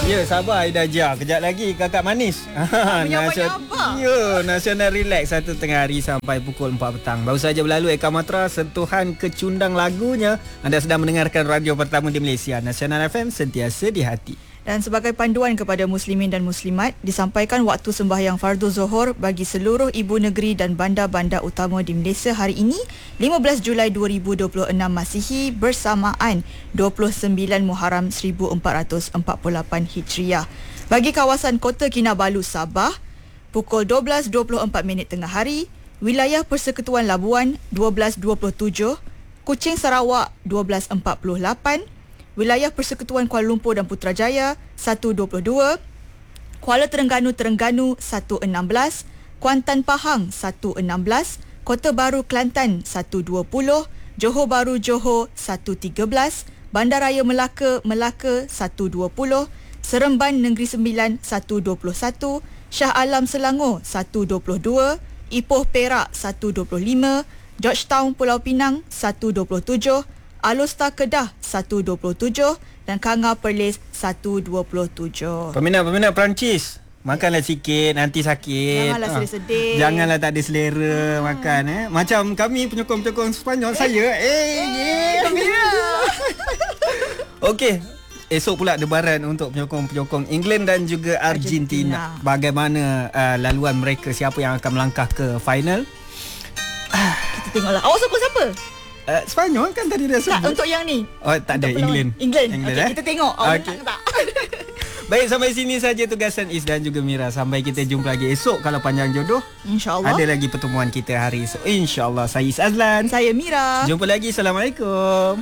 Ya, sabar Aida Jah. Kejap lagi kakak manis. Ya, Nasional Relax 1 tengah hari sampai pukul 4 petang. Baru saja berlalu Eka Matra sentuhan kecundang lagunya. Anda sedang mendengarkan radio pertama di Malaysia, Nasional FM, sentiasa di hati. Dan sebagai panduan kepada muslimin dan muslimat, disampaikan waktu sembahyang fardu Zuhur bagi seluruh ibu negeri dan bandar-bandar utama di Malaysia hari ini, 15 Julai 2026 Masihi bersamaan 29 Muharram 1448 Hijriah. Bagi kawasan Kota Kinabalu, Sabah, pukul 12.24 tengah hari, wilayah Persekutuan Labuan 12.27, Kuching Sarawak 12.48, wilayah Persekutuan Kuala Lumpur dan Putrajaya 1.22, Kuala Terengganu 1.16, Kuantan Pahang 1.16, Kota Baru Kelantan 1.20, Johor Bahru Johor 1.13, Bandaraya Melaka 1.20, Seremban Negeri Sembilan 1.21, Shah Alam Selangor 1.22, Ipoh Perak 1.25, Georgetown Pulau Pinang 1.27, Alostar Kedah 1.27 dan Kanga Perlis 1.27. Peminat Perancis, makanlah sikit, nanti sakit. Janganlah sedih-sedih. Janganlah tak ada selera makan. Macam kami penyokong-penyokong Sepanyol, saya gembira. Okey, esok pula debaran untuk penyokong-penyokong England dan juga Argentina. Bagaimana laluan mereka, siapa yang akan melangkah ke final? Kita tengoklah. Awak support siapa? Sepanyol kan tadi dah sebut. Tak, untuk yang ni. Oh, tak ada. England. Okay, kita tengok. Okay. Menang tak? Baik, sampai sini saja tugasan Is dan juga Mira. Sampai kita jumpa lagi esok kalau panjang jodoh. InsyaAllah. Ada lagi pertemuan kita hari esok. InsyaAllah. Saya Is Azlan. Saya Mira. Jumpa lagi. Assalamualaikum.